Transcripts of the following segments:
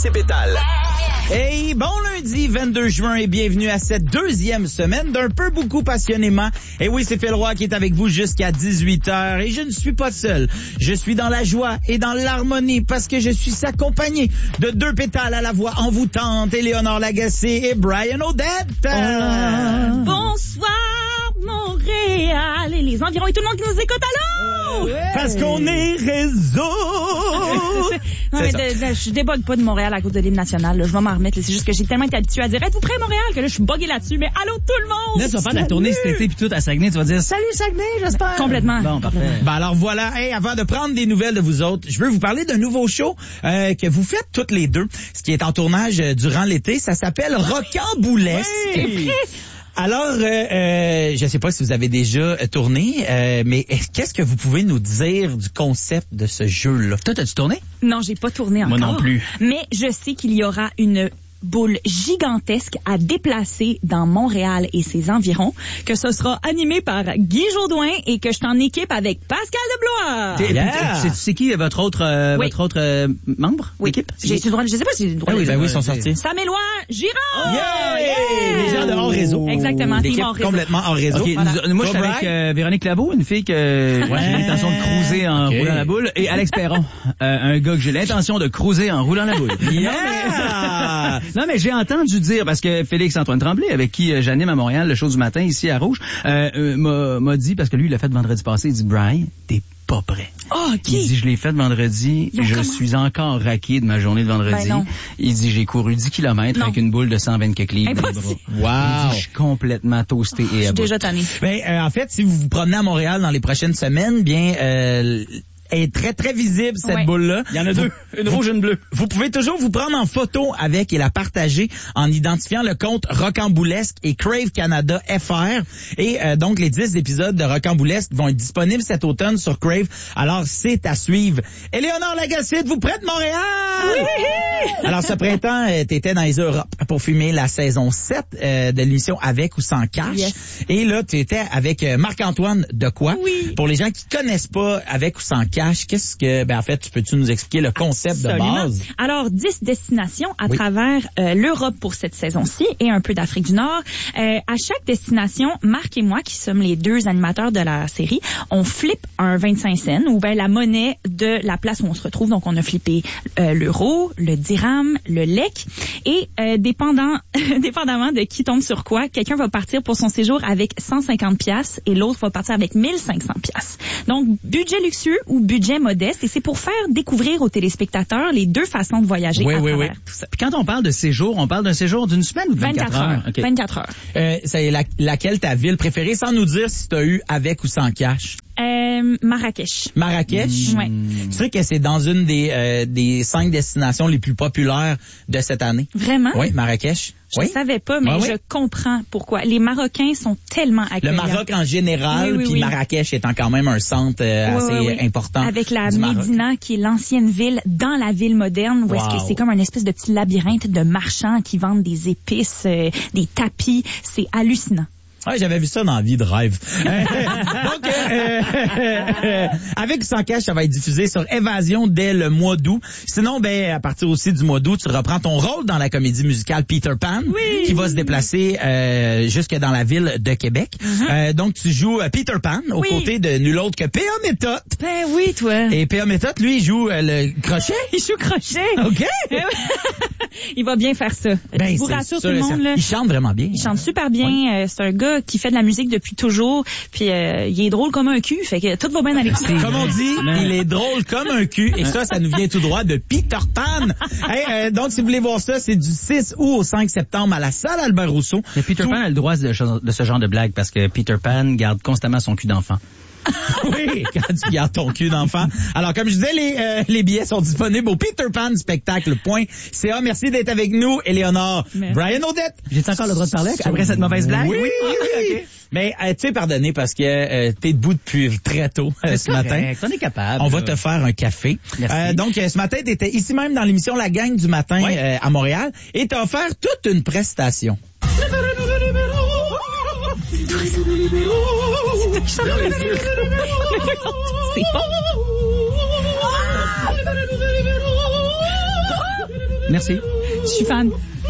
ses pétales. Hey, bon lundi 22 juin et bienvenue à cette deuxième semaine d'un peu beaucoup passionnément. Et oui, c'est Phil Roy qui est avec vous jusqu'à 18h et je ne suis pas seul. Je suis dans la joie et dans l'harmonie parce que je suis accompagné de deux pétales à la voix envoûtante, Éléonore Lagacé et Brian Odette. Bonsoir Montréal et les environs et tout le monde qui nous écoute, allô? Parce qu'on est réseau. Non, mais je débogue pas de Montréal à cause de l'hymne national. Là. Je vais m'en remettre. Là. C'est juste que j'ai tellement été habituée à dire êtes-vous prêts Montréal que là je suis buggée là-dessus. Mais allô tout le monde! Là, tu vas faire de la tournée cet été puis tout à Saguenay. Tu vas dire salut Saguenay, j'espère. Complètement. Bon, parfait. Ben alors voilà, hey, avant de prendre des nouvelles de vous autres, je veux vous parler d'un nouveau show que vous faites toutes les deux, ce qui est en tournage durant l'été. Ça s'appelle Rocamboulesque. Oui. Alors, je sais pas si vous avez déjà tourné, mais qu'est-ce que vous pouvez nous dire du concept de ce jeu-là? Toi, t'as-tu tourné? Non, j'ai pas tourné encore. Moi non plus. Mais je sais qu'il y aura une boule gigantesque à déplacer dans Montréal et ses environs, que ce sera animé par Guy Jodoin et que je suis en équipe avec Pascal Deblois. Yeah. C'est qui votre autre membre d'équipe? Je sais pas si j'ai le droit de Oui, dire. ils sont sortis. Sam Éloi Girard! Yeah! Les gens de hors réseau. Exactement, L'équipe team hors réseau. complètement hors réseau. Okay, Voilà. moi, je suis avec Véronique Labeau, une fille que j'ai l'intention de cruiser en roulant la boule, et Alex Perron, un gars que j'ai l'intention de cruiser en roulant la boule. Yeah! Non, mais j'ai entendu dire, parce que Félix-Antoine Tremblay, avec qui j'anime à Montréal le show du matin ici à Rouge, m'a dit, parce que lui, il l'a fait vendredi passé, il dit, Brian, t'es pas prêt. Oh, OK. Il dit, je l'ai fait vendredi, je suis encore raqué de ma journée de vendredi. Ben non. Il dit, j'ai couru 10 km avec une boule de 120 quelques livres dans les bras. Wow! Il dit, je suis complètement toasté et Je suis à bout. déjà tannée. Ben, en fait, si vous vous promenez à Montréal dans les prochaines semaines, bien, est très, très visible, cette boule-là. Il y en a deux, une rouge et une bleue. Vous pouvez toujours vous prendre en photo avec et la partager en identifiant le compte Rocamboulesque et Crave Canada FR. Et donc, les 10 épisodes de Rocamboulesque vont être disponibles cet automne sur Crave. Alors, c'est à suivre. Éléonore Lagacé, êtes-vous prête, Montréal? Oui! Alors, ce printemps, t'étais dans les Europes pour filmer la saison 7 de l'émission Avec ou sans cash. Yes. Et là, tu étais avec Marc-Antoine Decoy. Oui. Pour les gens qui connaissent pas Avec ou sans cash, qu'est-ce que, en fait, peux-tu nous expliquer le concept Absolument. de base? Alors, 10 destinations à travers l'Europe pour cette saison-ci et un peu d'Afrique du Nord. À chaque destination, Marc et moi, qui sommes les deux animateurs de la série, on flippe un 25 cents ou bien la monnaie de la place où on se retrouve. Donc, on a flippé l'euro, le dirham, le lek. Et dépendamment de qui tombe sur quoi, quelqu'un va partir pour son séjour avec 150 piastres et l'autre va partir avec 1500 piastres. Donc, budget luxueux ou budget modeste, et c'est pour faire découvrir aux téléspectateurs les deux façons de voyager à travers tout ça. Puis quand on parle de séjour, on parle d'un séjour d'une semaine ou de 24 heures? Okay. 24 heures. C'est laquelle ta ville préférée, sans nous dire si tu as eu avec ou sans cash? Marrakech. Marrakech? Ouais. Tu sais que c'est dans une des 5 destinations les plus populaires de cette année. Vraiment? Oui, Marrakech. Je savais pas, mais je comprends pourquoi. Les Marocains sont tellement accueillants. Le Maroc en général, puis Marrakech étant quand même un centre assez important. Avec la du Maroc. Médina, qui est l'ancienne ville dans la ville moderne, où est-ce que c'est comme un espèce de petit labyrinthe de marchands qui vendent des épices, des tapis. C'est hallucinant. Ouais, j'avais vu ça dans Vie de rêve. Donc, avec ou sans cash, ça va être diffusé sur Évasion dès le mois d'août. Sinon, à partir aussi du mois d'août, tu reprends ton rôle dans la comédie musicale Peter Pan, qui va se déplacer jusque dans la ville de Québec. Donc, tu joues Peter Pan aux côtés de nul autre que P.A. Méthode. Ben oui, toi. Et P.A. Méthode, lui, il joue le crochet. Il joue crochet. OK. Il va bien faire ça. Je vous rassure tout le monde. Là. Il chante vraiment bien. Il chante super bien. C'est un gars qui fait de la musique depuis toujours, puis il est drôle comme un cul, fait que tout va bien dans les petits. Comme on dit, il est drôle comme un cul, et ça nous vient tout droit de Peter Pan. Donc, si vous voulez voir ça, c'est du 6 août au 5 septembre à la salle Albert Rousseau. Mais Peter Pan a le droit de ce genre de blague, parce que Peter Pan garde constamment son cul d'enfant. Oui, quand tu gardes ton cul d'enfant. Alors, comme je disais, les billets sont disponibles au peterpanspectacle.ca. Merci d'être avec nous, Éléonore. Brian Odette. J'ai encore le droit de parler après cette mauvaise blague? Oui. Okay. Mais tu es pardonné parce que t'es debout depuis très tôt ce matin. On est capable. On va te faire un café. Donc, ce matin, t'étais ici même dans l'émission La Gang du matin à Montréal et t'as offert toute une prestation. C'est bon. Merci. Je suis fan.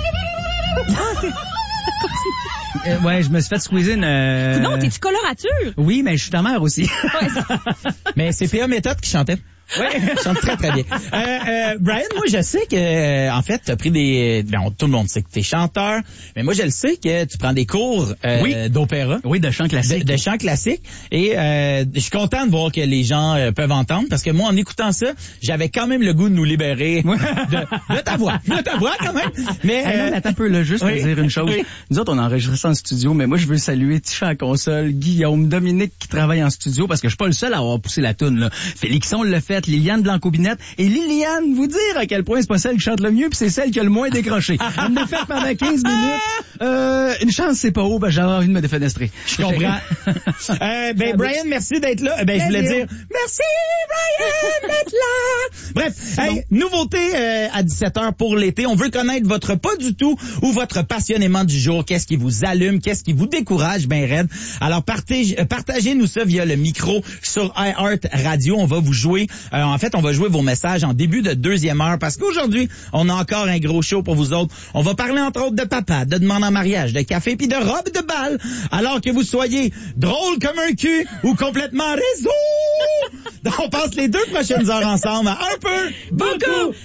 Ouais, je me suis fait squeezer une... Non, t'es-tu colorature? Oui, mais je suis ta mère aussi. Mais c'est P.A. Méthode qui chantait. Oui, chante très très bien. Brian, moi je sais que en fait, tu as pris des tout le monde sait que tu es chanteur, mais moi je le sais que tu prends des cours d'opéra. Oui, de chant classique. De chant classique et je suis content de voir que les gens peuvent entendre parce que moi en écoutant ça, j'avais quand même le goût de nous libérer de ta voix. De ta voix quand même. Mais attends un peu là, juste pour dire une chose. Oui. Nous autres on a enregistré ça en studio, mais moi je veux saluer Ticha à console, Guillaume, Dominique qui travaille en studio parce que je suis pas le seul à avoir poussé la toune là. Félixon l'a fait, Liliane Blanco-Binette et Liliane, vous dire à quel point c'est pas celle qui chante le mieux puis c'est celle qui a le moins décroché. Elle l'a fait pendant 15 minutes. Une chance c'est pas haut, ben j'avais envie de me défenestrer. Je comprends. Brian, merci d'être là. Je voulais dire merci Brian d'être là. Bref, nouveauté à 17h pour l'été. On veut connaître votre pas du tout ou votre passionnément du jour. Qu'est-ce qui vous allume, qu'est-ce qui vous décourage ben raide. Alors partagez-nous ça via le micro sur iHeart Radio. On va vous jouer. En fait, on va jouer vos messages en début de deuxième heure parce qu'aujourd'hui, on a encore un gros show pour vous autres. On va parler entre autres de papa, de demande en mariage, de café puis de robe de bal. Alors que vous soyez drôle comme un cul ou complètement réseau. On passe les 2 prochaines heures ensemble à un peu, beaucoup